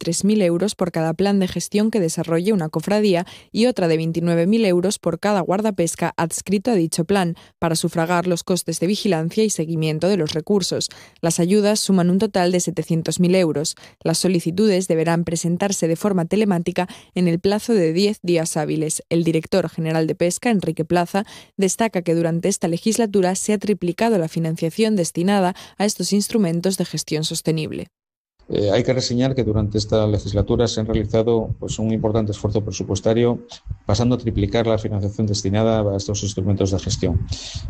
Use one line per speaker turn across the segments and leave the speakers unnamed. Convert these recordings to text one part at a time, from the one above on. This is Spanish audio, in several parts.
3.000 euros por cada plan de gestión que desarrolle una cofradía y otra de 29.000 euros por cada guardapesca adscrito a dicho plan, para sufragar los costes de vigilancia y seguimiento de los recursos. Las ayudas suman un total de 700.000 euros. Las solicitudes deberán presentarse de forma telemática en el plazo de 10 días hábiles. El director general de Pesca, Enrique Plaza, destaca que durante esta legislatura se ha triplicado la financiación destinada a estos instrumentos de gestión sostenible.
Hay que reseñar que durante esta legislatura se han realizado un importante esfuerzo presupuestario, pasando a triplicar la financiación destinada a estos instrumentos de gestión.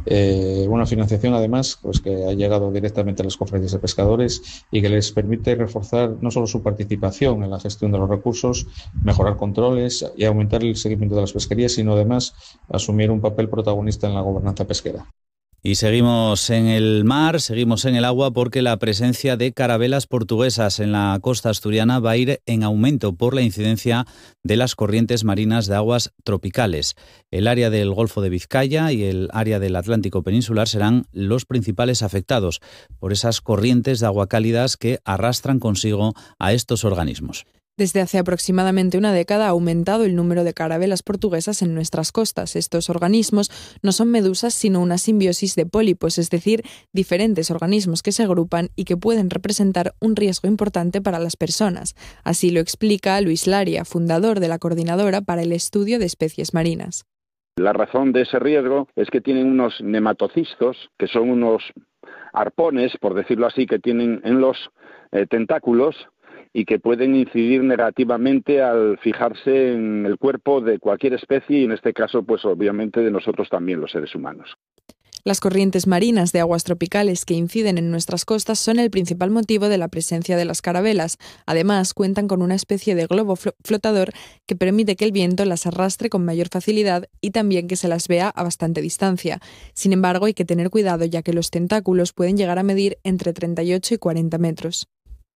Una financiación, además, que ha llegado directamente a las cofradías de pescadores y que les permite reforzar no solo su participación en la gestión de los recursos, mejorar controles y aumentar el seguimiento de las pesquerías, sino además asumir un papel protagonista en la gobernanza pesquera.
Y seguimos en el mar, seguimos en el agua, porque la presencia de carabelas portuguesas en la costa asturiana va a ir en aumento por la incidencia de las corrientes marinas de aguas tropicales. El área del Golfo de Vizcaya y el área del Atlántico peninsular serán los principales afectados por esas corrientes de agua cálidas que arrastran consigo a estos organismos.
Desde hace aproximadamente una década ha aumentado el número de carabelas portuguesas en nuestras costas. Estos organismos no son medusas, sino una simbiosis de pólipos, es decir, diferentes organismos que se agrupan y que pueden representar un riesgo importante para las personas. Así lo explica Luis Laria, fundador de la Coordinadora para el Estudio de Especies Marinas.
La razón de ese riesgo es que tienen unos nematocistos, que son unos arpones, por decirlo así, que tienen en los tentáculos, y que pueden incidir negativamente al fijarse en el cuerpo de cualquier especie y en este caso, obviamente de nosotros también, los seres humanos.
Las corrientes marinas de aguas tropicales que inciden en nuestras costas son el principal motivo de la presencia de las carabelas. Además, cuentan con una especie de globo flotador que permite que el viento las arrastre con mayor facilidad y también que se las vea a bastante distancia. Sin embargo, hay que tener cuidado, ya que los tentáculos pueden llegar a medir entre 38 y 40 metros.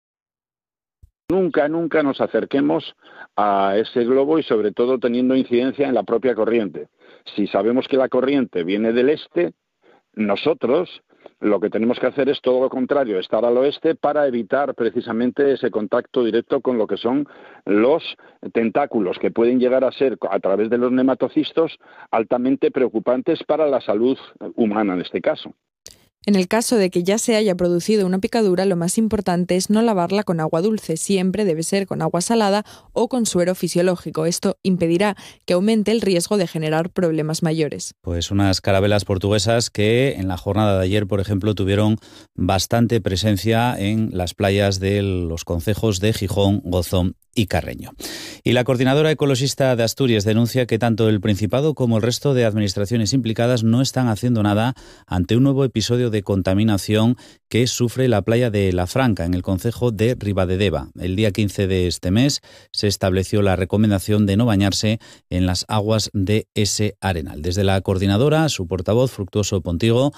Nunca nos acerquemos a ese globo y sobre todo teniendo incidencia en la propia corriente. Si sabemos que la corriente viene del este, nosotros lo que tenemos que hacer es todo lo contrario, estar al oeste para evitar precisamente ese contacto directo con lo que son los tentáculos, que pueden llegar a ser, a través de los nematocistos, altamente preocupantes para la salud humana en este caso.
En el caso de que ya se haya producido una picadura, lo más importante es no lavarla con agua dulce, siempre debe ser con agua salada o con suero fisiológico. Esto impedirá que aumente el riesgo de generar problemas mayores.
Pues unas carabelas portuguesas que en la jornada de ayer, por ejemplo, tuvieron bastante presencia en las playas de los concejos de Gijón, Gozón y Carreño. Y la Coordinadora Ecologista de Asturias denuncia que tanto el Principado como el resto de administraciones implicadas no están haciendo nada ante un nuevo episodio de contaminación que sufre la playa de La Franca, en el concejo de Ribadedeva. El día 15 de este mes se estableció la recomendación de no bañarse en las aguas de ese arenal. Desde la Coordinadora, su portavoz, Fructuoso Pontigo,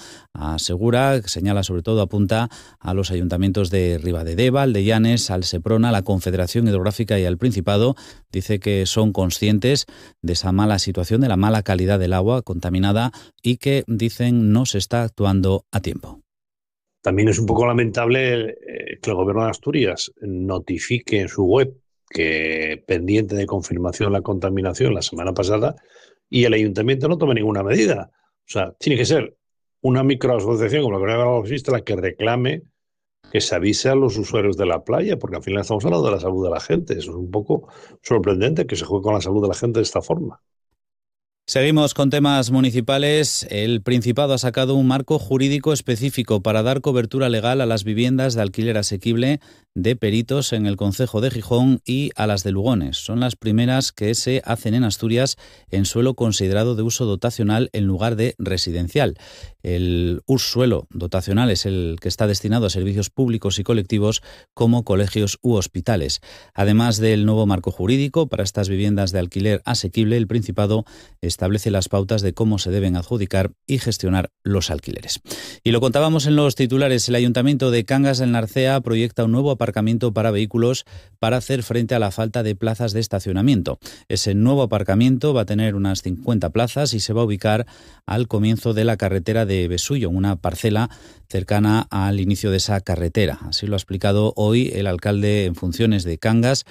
señala, sobre todo apunta a los ayuntamientos de Ribadedeva, al de Llanes, al Seprona, a la Confederación Hidrográfica y al Principado. Dice que son conscientes de esa mala situación, de la mala calidad del agua contaminada y que, dicen, no se está actuando a tiempo.
También es un poco lamentable que el Gobierno de Asturias notifique en su web que pendiente de confirmación la contaminación la semana pasada y el Ayuntamiento no tome ninguna medida. O sea, tiene que ser una microasociación como la Comunidad Ecologista la que reclame que se avise a los usuarios de la playa, porque al final estamos hablando de la salud de la gente. Eso es un poco sorprendente que se juegue con la salud de la gente de esta forma.
Seguimos con temas municipales. El Principado ha sacado un marco jurídico específico para dar cobertura legal a las viviendas de alquiler asequible de peritos en el concejo de Gijón y a las de Lugones. Son las primeras que se hacen en Asturias en suelo considerado de uso dotacional en lugar de residencial. El suelo dotacional es el que está destinado a servicios públicos y colectivos como colegios u hospitales. Además del nuevo marco jurídico para estas viviendas de alquiler asequible, el Principado establece las pautas de cómo se deben adjudicar y gestionar los alquileres. Y lo contábamos en los titulares, el Ayuntamiento de Cangas del Narcea proyecta un nuevo aparcamiento para vehículos para hacer frente a la falta de plazas de estacionamiento. Ese nuevo aparcamiento va a tener unas 50 plazas y se va a ubicar al comienzo de la carretera de Besullo, una parcela cercana al inicio de esa carretera. Así lo ha explicado hoy el alcalde en funciones de Cangas,